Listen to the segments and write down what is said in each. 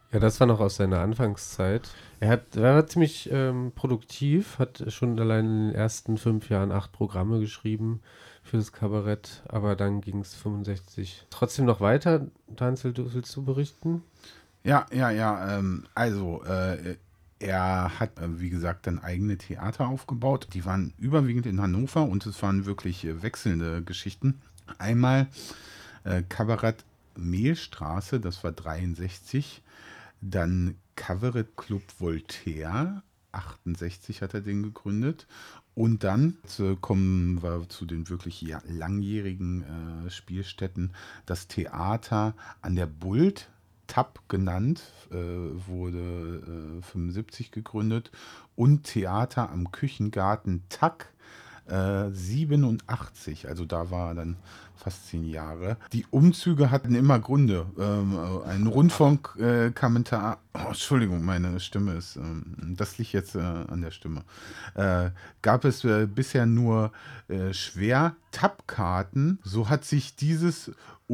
Ja, das war noch aus seiner Anfangszeit. Er war ziemlich produktiv, hat schon allein in den ersten 5 Jahren 8 Programme geschrieben für das Kabarett, aber dann ging es 65 trotzdem noch weiter. Daniel, willst du berichten? Ja. Er hat, wie gesagt, dann eigene Theater aufgebaut. Die waren überwiegend in Hannover und es waren wirklich wechselnde Geschichten. Einmal Kabarett Mehlstraße, das war 63. Dann Kabarett Club Voltaire, 68 hat er den gegründet. Und dann kommen wir zu den wirklich langjährigen Spielstätten. Das Theater an der Bult, TAP genannt, wurde 75 gegründet. Und Theater am Küchengarten TAC 87, also da war er dann fast 10 Jahre. Die Umzüge hatten immer Gründe. Ein Rundfunkkommentar, Entschuldigung, meine Stimme ist, das liegt jetzt an der Stimme. Gab es bisher nur schwer TAP-Karten, so hat sich dieser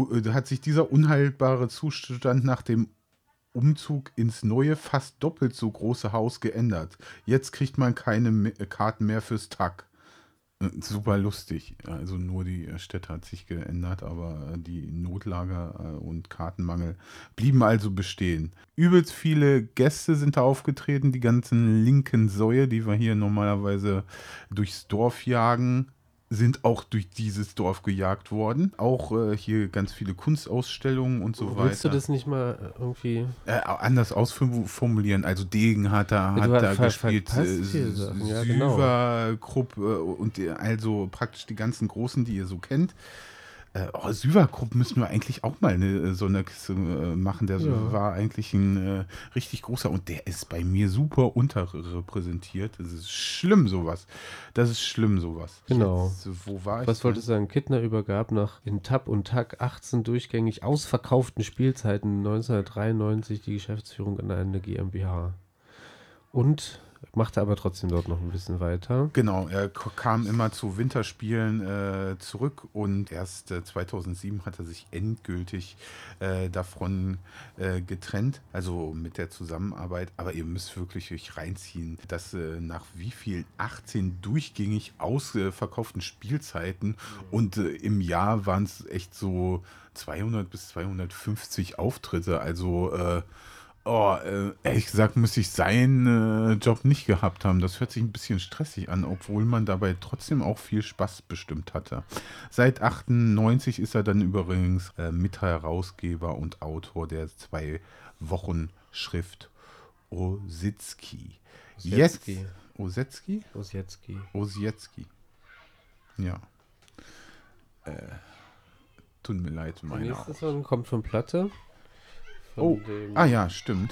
unhaltbare Zustand nach dem Umzug ins neue, fast doppelt so große Haus geändert. Jetzt kriegt man keine Karten mehr fürs TAC. Super lustig. Also nur die Städte hat sich geändert, aber die Notlage und Kartenmangel blieben also bestehen. Übelst viele Gäste sind da aufgetreten, die ganzen linken Säue, die wir hier normalerweise durchs Dorf jagen, sind auch durch dieses Dorf gejagt worden. Auch hier ganz viele Kunstausstellungen und so weiter. Willst du das nicht mal irgendwie anders ausformulieren? Also Degen hat da gespielt, Süver, Krupp und also praktisch die ganzen Großen, die ihr so kennt. Süver Krupp müssen wir eigentlich auch mal eine Sonderkiste machen. Der war eigentlich ein richtig großer und der ist bei mir super unterrepräsentiert. Das ist schlimm, sowas. Genau. Jetzt, wo war ich? Was wolltest du sagen? Kittner übergab nach in TAP und TAC 18 durchgängig ausverkauften Spielzeiten 1993 die Geschäftsführung an eine GmbH. Und machte aber trotzdem dort noch ein bisschen weiter. Genau, er kam immer zu Winterspielen zurück und erst 2007 hat er sich endgültig davon getrennt, also mit der Zusammenarbeit. Aber ihr müsst wirklich euch reinziehen, dass nach wie viel 18 durchgängig ausverkauften Spielzeiten und im Jahr waren es echt so 200 bis 250 Auftritte, also ehrlich gesagt müsste ich seinen Job nicht gehabt haben. Das hört sich ein bisschen stressig an, obwohl man dabei trotzdem auch viel Spaß bestimmt hatte. Seit 98 ist er dann übrigens Mitherausgeber und Autor der 2-Wochen-Schrift Osietzky. Osietzky? Ja. Tut mir leid, meine Der nächste Song kommt von Platte. Ja, stimmt.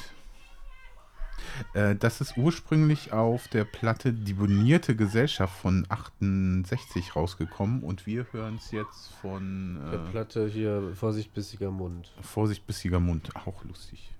Das ist ursprünglich auf der Platte Die Bonierte Gesellschaft von 68 rausgekommen und wir hören es jetzt von der Platte hier Vorsicht bissiger Mund. Vorsicht bissiger Mund, auch lustig.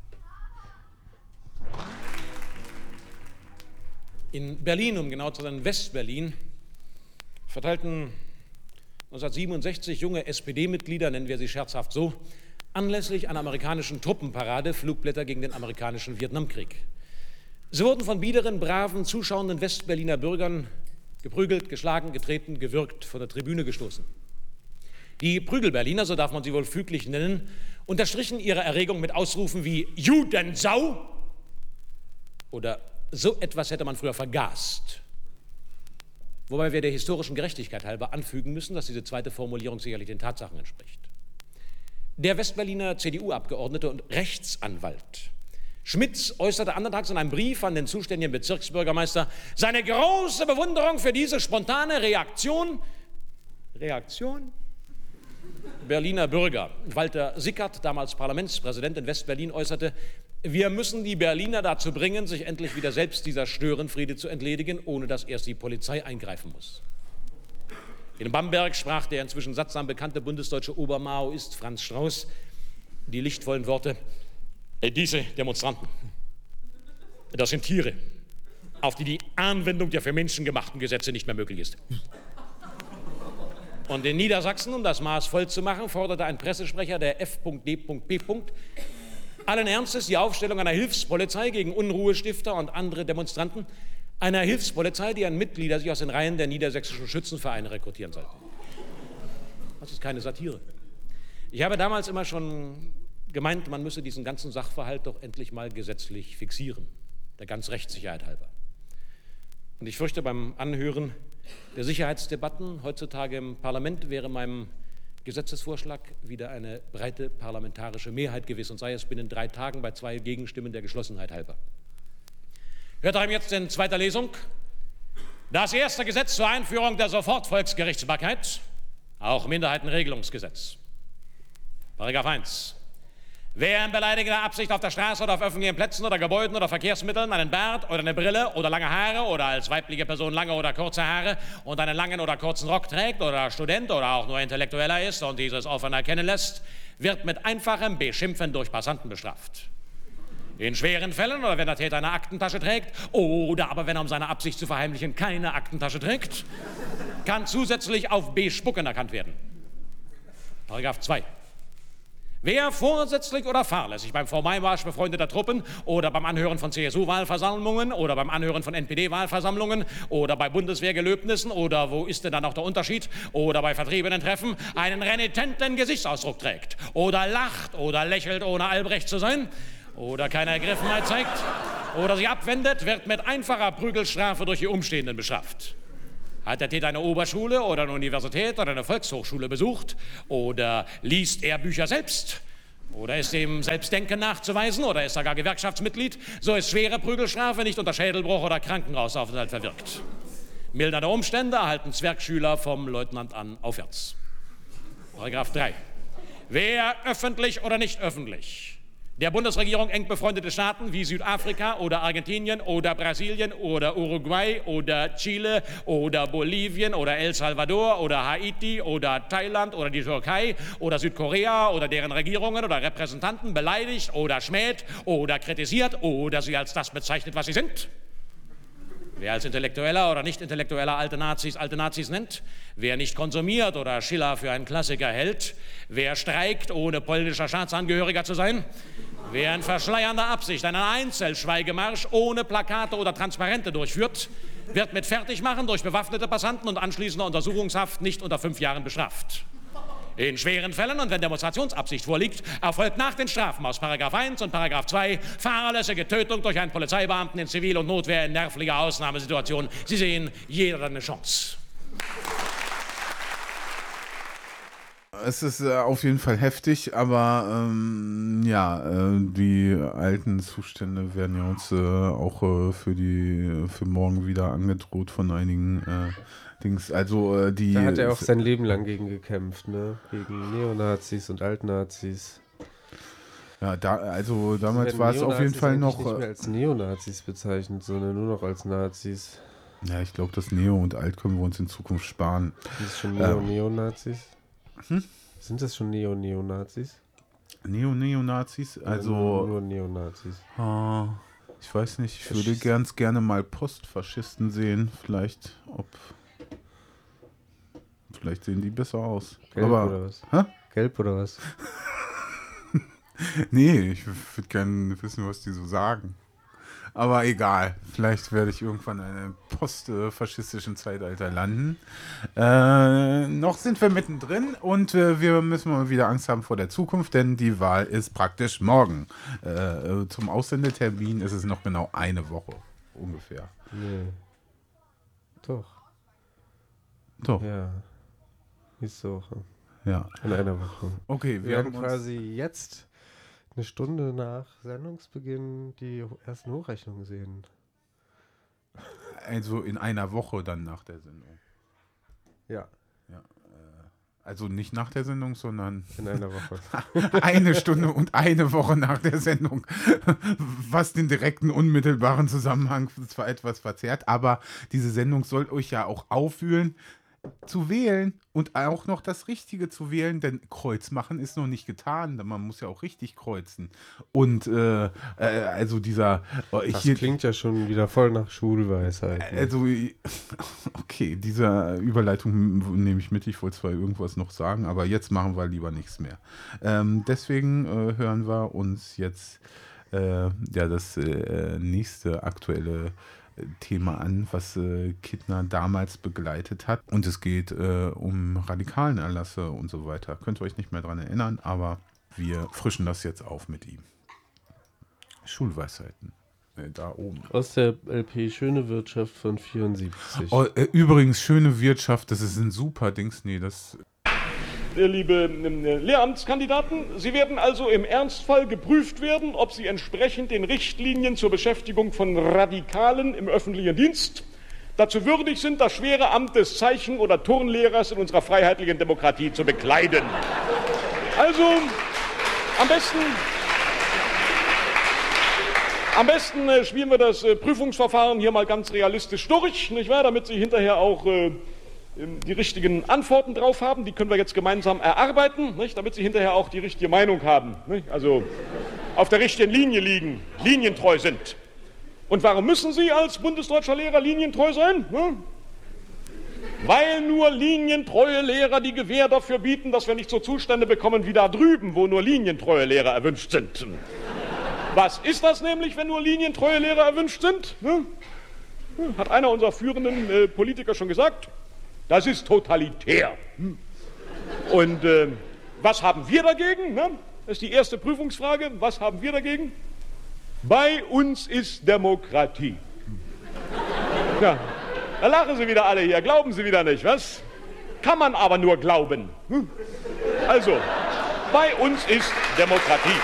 In Berlin, um genau zu sein, Westberlin, verteilten 1967 junge SPD-Mitglieder, nennen wir sie scherzhaft so, anlässlich einer amerikanischen Truppenparade Flugblätter gegen den amerikanischen Vietnamkrieg. Sie wurden von biederen, braven, zuschauenden Westberliner Bürgern geprügelt, geschlagen, getreten, gewürgt, von der Tribüne gestoßen. Die Prügelberliner, so darf man sie wohl füglich nennen, unterstrichen ihre Erregung mit Ausrufen wie Judensau oder so etwas hätte man früher vergast. Wobei wir der historischen Gerechtigkeit halber anfügen müssen, dass diese zweite Formulierung sicherlich den Tatsachen entspricht. Der Westberliner CDU-Abgeordnete und Rechtsanwalt Schmitz äußerte anderntags in einem Brief an den zuständigen Bezirksbürgermeister seine große Bewunderung für diese spontane Reaktion Berliner Bürger. Walter Sickert, damals Parlamentspräsident in Westberlin, äußerte, wir müssen die Berliner dazu bringen, sich endlich wieder selbst dieser Störenfriede zu entledigen, ohne dass erst die Polizei eingreifen muss. In Bamberg sprach der inzwischen sattsam bekannte bundesdeutsche Obermaoist Franz Strauß die lichtvollen Worte, diese Demonstranten, das sind Tiere, auf die die Anwendung der für Menschen gemachten Gesetze nicht mehr möglich ist. Und in Niedersachsen, um das Maß voll zu machen, forderte ein Pressesprecher der F.D.P. Allen Ernstes die Aufstellung einer Hilfspolizei gegen Unruhestifter und andere Demonstranten, einer Hilfspolizei, deren Mitglieder sich aus den Reihen der niedersächsischen Schützenvereine rekrutieren sollten. Das ist keine Satire. Ich habe damals immer schon gemeint, man müsse diesen ganzen Sachverhalt doch endlich mal gesetzlich fixieren, der ganz Rechtssicherheit halber. Und ich fürchte, beim Anhören der Sicherheitsdebatten heutzutage im Parlament wäre meinem Gesetzesvorschlag wieder eine breite parlamentarische Mehrheit gewiss, und sei es binnen 3 Tagen bei 2 Gegenstimmen der Geschlossenheit halber. Hört einem jetzt in zweiter Lesung das erste Gesetz zur Einführung der Sofortvolksgerichtsbarkeit, auch Minderheitenregelungsgesetz. Paragraph 1. Wer in beleidigender Absicht auf der Straße oder auf öffentlichen Plätzen oder Gebäuden oder Verkehrsmitteln einen Bart oder eine Brille oder lange Haare oder als weibliche Person lange oder kurze Haare und einen langen oder kurzen Rock trägt oder Student oder auch nur Intellektueller ist und dieses offen erkennen lässt, wird mit einfachem Beschimpfen durch Passanten bestraft. In schweren Fällen oder wenn der Täter eine Aktentasche trägt oder aber wenn er, um seine Absicht zu verheimlichen, keine Aktentasche trägt, kann zusätzlich auf Bespucken erkannt werden. Paragraph 2. Wer vorsätzlich oder fahrlässig beim Vorbeimarsch befreundeter Truppen oder beim Anhören von CSU-Wahlversammlungen oder beim Anhören von NPD-Wahlversammlungen oder bei Bundeswehrgelöbnissen oder wo ist denn dann auch der Unterschied oder bei Vertriebenen-Treffen einen renitenten Gesichtsausdruck trägt oder lacht oder lächelt, ohne Albrecht zu sein oder keine Ergriffenheit zeigt oder sich abwendet, wird mit einfacher Prügelstrafe durch die Umstehenden bestraft. Hat der Täter eine Oberschule oder eine Universität oder eine Volkshochschule besucht? Oder liest er Bücher selbst? Oder ist ihm Selbstdenken nachzuweisen? Oder ist er gar Gewerkschaftsmitglied? So ist schwere Prügelstrafe nicht unter Schädelbruch oder Krankenhausaufenthalt verwirkt. Mildernde Umstände erhalten Zwergschüler vom Leutnant an aufwärts. Paragraph 3. Wer öffentlich oder nicht öffentlich der Bundesregierung eng befreundete Staaten wie Südafrika oder Argentinien oder Brasilien oder Uruguay oder Chile oder Bolivien oder El Salvador oder Haiti oder Thailand oder die Türkei oder Südkorea oder deren Regierungen oder Repräsentanten beleidigt oder schmäht oder kritisiert oder sie als das bezeichnet, was sie sind. Wer als Intellektueller oder Nicht-Intellektueller alte Nazis nennt, wer nicht konsumiert oder Schiller für einen Klassiker hält, wer streikt, ohne polnischer Staatsangehöriger zu sein, wer in verschleiernder Absicht einen Einzelschweigemarsch ohne Plakate oder Transparente durchführt, wird mit Fertigmachen durch bewaffnete Passanten und anschließender Untersuchungshaft nicht unter 5 Jahren bestraft. In schweren Fällen und wenn Demonstrationsabsicht vorliegt, erfolgt nach den Strafen aus Paragraph 1 und Paragraph 2 fahrlässige Tötung durch einen Polizeibeamten in Zivil- und Notwehr in nervlicher Ausnahmesituation. Sie sehen, jeder hat eine Chance. Es ist auf jeden Fall heftig, aber die alten Zustände werden ja uns auch für morgen wieder angedroht von einigen Dings. Also da hat er auch sein Leben lang gegen gekämpft, ne? Gegen Neonazis und Altnazis. Ja, damals war es auf jeden Fall noch nicht mehr als Neonazis bezeichnet, sondern nur noch als Nazis. Ja, ich glaube, das Neo und Alt können wir uns in Zukunft sparen. Sind das schon Neonazis? Sind das schon Neonazis? Neonazis? Also nur Neonazis. Ich weiß nicht, ich würde gerne mal Postfaschisten sehen. Vielleicht sehen die besser aus. Gelb oder was? Gelb oder was? Nee, ich würde gerne wissen, was die so sagen. Aber egal, vielleicht werde ich irgendwann in einem postfaschistischen Zeitalter landen. Noch sind wir mittendrin und wir müssen mal wieder Angst haben vor der Zukunft, denn die Wahl ist praktisch morgen. Zum Aussendetermin ist es noch genau eine Woche ungefähr. Nee. Doch. Ja. Nächste Woche. Ja. In einer Woche. Okay, wir haben quasi jetzt eine Stunde nach Sendungsbeginn die ersten Hochrechnungen sehen. Also in einer Woche dann nach der Sendung. Ja. Also nicht nach der Sendung, sondern in einer Woche. Eine Stunde und eine Woche nach der Sendung. Was den direkten, unmittelbaren Zusammenhang zwar etwas verzerrt, aber diese Sendung soll euch ja auch aufwühlen. zu wählen und auch noch das Richtige zu wählen, denn Kreuz machen ist noch nicht getan, denn man muss ja auch richtig kreuzen. Und also dieser... Das klingt ja schon wieder voll nach Schulweisheit. Ne? Also, okay, diese Überleitung nehme ich mit, ich wollte zwar irgendwas noch sagen, aber jetzt machen wir lieber nichts mehr. Deswegen hören wir uns jetzt das nächste aktuelle Thema an, was Kittner damals begleitet hat. Und es geht um radikalen Erlasse und so weiter. Könnt ihr euch nicht mehr dran erinnern, aber wir frischen das jetzt auf mit ihm. Schulweisheiten. Da oben. Aus der LP Schöne Wirtschaft von 74. Oh, übrigens, Schöne Wirtschaft, das ist ein super Dings. Nee, das... Liebe Lehramtskandidaten, Sie werden also im Ernstfall geprüft werden, ob Sie entsprechend den Richtlinien zur Beschäftigung von Radikalen im öffentlichen Dienst dazu würdig sind, das schwere Amt des Zeichen- oder Turnlehrers in unserer freiheitlichen Demokratie zu bekleiden. Also am besten spielen wir das Prüfungsverfahren hier mal ganz realistisch durch, nicht wahr? Damit Sie hinterher auch die richtigen Antworten drauf haben. Die können wir jetzt gemeinsam erarbeiten, nicht? Damit Sie hinterher auch die richtige Meinung haben. Nicht? Also auf der richtigen Linie liegen, linientreu sind. Und warum müssen Sie als bundesdeutscher Lehrer linientreu sein? Ne? Weil nur linientreue Lehrer die Gewähr dafür bieten, dass wir nicht so Zustände bekommen wie da drüben, wo nur linientreue Lehrer erwünscht sind. Was ist das nämlich, wenn nur linientreue Lehrer erwünscht sind? Ne? Hat einer unserer führenden Politiker schon gesagt? Das ist totalitär. Und was haben wir dagegen? Ne? Das ist die erste Prüfungsfrage. Was haben wir dagegen? Bei uns ist Demokratie. Ja, da lachen Sie wieder alle hier. Glauben Sie wieder nicht, was? Kann man aber nur glauben. Also, bei uns ist Demokratie.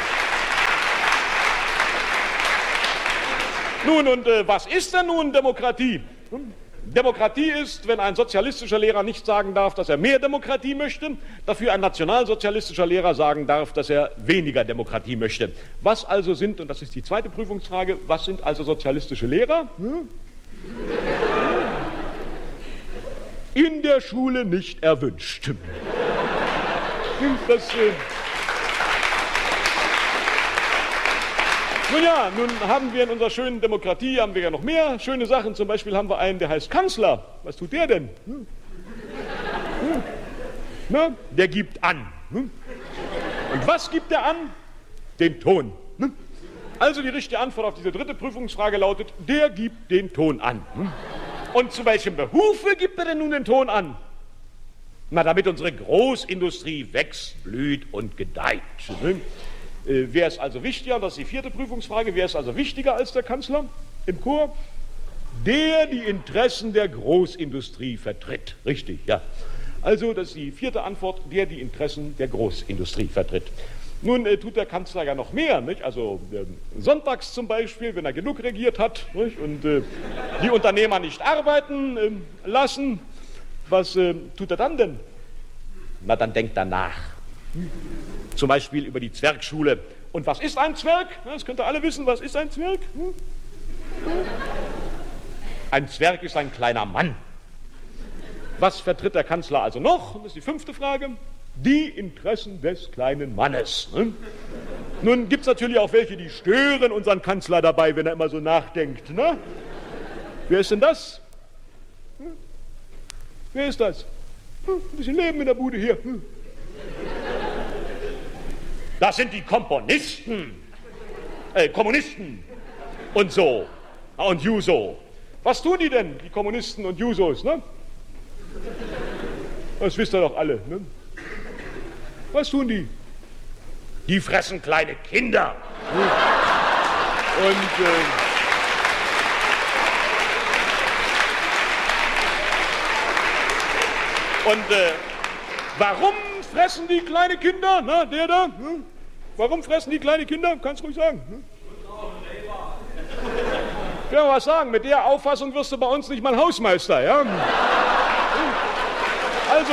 Nun, und was ist denn nun Demokratie? Demokratie ist, wenn ein sozialistischer Lehrer nicht sagen darf, dass er mehr Demokratie möchte, dafür ein nationalsozialistischer Lehrer sagen darf, dass er weniger Demokratie möchte. Was also sind, und das ist die zweite Prüfungsfrage, was sind also sozialistische Lehrer? In der Schule nicht erwünscht. Nun ja, nun haben wir in unserer schönen Demokratie, haben wir ja noch mehr schöne Sachen. Zum Beispiel haben wir einen, der heißt Kanzler. Was tut der denn? Na, der gibt an. Und was gibt er an? Den Ton. Also die richtige Antwort auf diese dritte Prüfungsfrage lautet, der gibt den Ton an. Und zu welchem Behufe gibt er denn nun den Ton an? Na, damit unsere Großindustrie wächst, blüht und gedeiht. Wer ist also wichtiger, das ist die vierte Prüfungsfrage, wer ist also wichtiger als der Kanzler im Chor? Der die Interessen der Großindustrie vertritt. Richtig, ja. Also, das ist die vierte Antwort, der die Interessen der Großindustrie vertritt. Nun tut der Kanzler ja noch mehr, nicht? Also sonntags zum Beispiel, wenn er genug regiert hat, nicht? Und die Unternehmer nicht arbeiten lassen, was tut er dann denn? Na, dann denkt er nach. Zum Beispiel über die Zwergschule. Und was ist ein Zwerg? Das könnt ihr alle wissen, was ist ein Zwerg? Ein Zwerg ist ein kleiner Mann. Was vertritt der Kanzler also noch? Das ist die fünfte Frage. Die Interessen des kleinen Mannes. Nun gibt es natürlich auch welche, die stören unseren Kanzler dabei, wenn er immer so nachdenkt. Ne? Wer ist denn das? Wer ist das? Ein bisschen Leben in der Bude hier. Das sind die Kommunisten und so und Juso. Was tun die denn, die Kommunisten und Jusos? Ne? Das wisst ihr doch alle. Ne? Was tun die? Die fressen kleine Kinder. Und warum fressen die kleine Kinder? Na, der da? Hm? Warum fressen die kleine Kinder? Kannst du ruhig sagen. Hm? Ich will mal was sagen, mit der Auffassung wirst du bei uns nicht mal Hausmeister, ja? Also,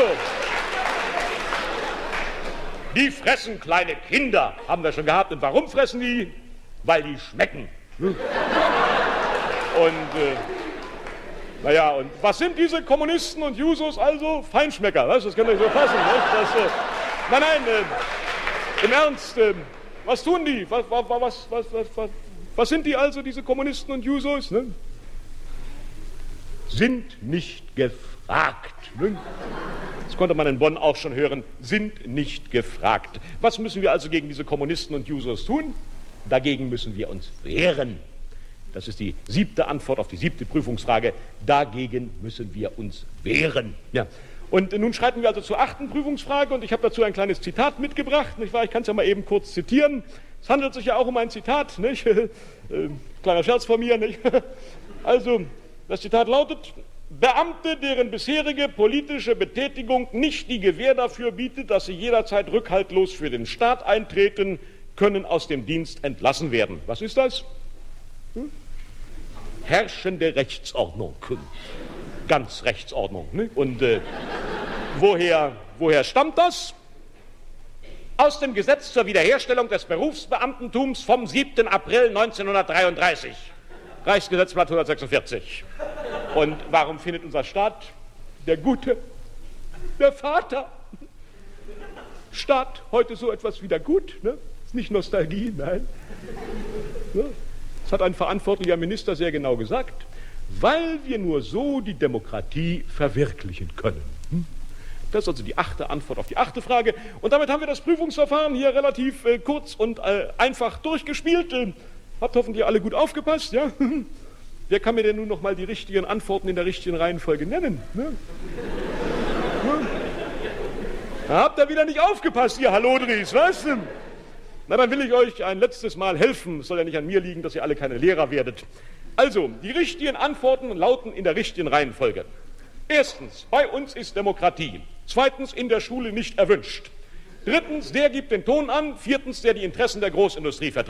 die fressen kleine Kinder, haben wir schon gehabt. Und warum fressen die? Weil die schmecken. Und Naja, und was sind diese Kommunisten und Jusos also? Feinschmecker, was? Das könnt ihr euch so fassen, nicht? Nein, im Ernst, was tun die? Was sind die also, diese Kommunisten und Jusos? Ne? Sind nicht gefragt. Ne? Das konnte man in Bonn auch schon hören, sind nicht gefragt. Was müssen wir also gegen diese Kommunisten und Jusos tun? Dagegen müssen wir uns wehren. Das ist die 7. Antwort auf die 7. Prüfungsfrage. Dagegen müssen wir uns wehren. Ja. Und nun schreiten wir also zur 8. Prüfungsfrage und ich habe dazu ein kleines Zitat mitgebracht. Nicht wahr? Ich kann es ja mal eben kurz zitieren. Es handelt sich ja auch um ein Zitat, nicht? Kleiner Scherz von mir, nicht? Also, das Zitat lautet: Beamte, deren bisherige politische Betätigung nicht die Gewähr dafür bietet, dass sie jederzeit rückhaltlos für den Staat eintreten, können aus dem Dienst entlassen werden. Was ist das? Herrschende Rechtsordnung. Ganz Rechtsordnung. Ne? Und woher stammt das? Aus dem Gesetz zur Wiederherstellung des Berufsbeamtentums vom 7. April 1933. Reichsgesetzblatt 146. Und warum findet unser Staat, der Gute, der Vater, Staat heute so etwas wieder gut? Ne? Ist nicht Nostalgie, nein. Ne? Das hat ein verantwortlicher Minister sehr genau gesagt, weil wir nur so die Demokratie verwirklichen können. Das ist also die 8. Antwort auf die 8. Frage. Und damit haben wir das Prüfungsverfahren hier relativ kurz und einfach durchgespielt. Habt hoffentlich alle gut aufgepasst, ja? Wer kann mir denn nun noch mal die richtigen Antworten in der richtigen Reihenfolge nennen? Ne? Da habt ihr wieder nicht aufgepasst, ihr Hallodris, was? Na, dann will ich euch ein letztes Mal helfen. Es soll ja nicht an mir liegen, dass ihr alle keine Lehrer werdet. Also, die richtigen Antworten lauten in der richtigen Reihenfolge. Erstens, bei uns ist Demokratie. Zweitens, in der Schule nicht erwünscht. Drittens, der gibt den Ton an. Viertens, der die Interessen der Großindustrie vertritt.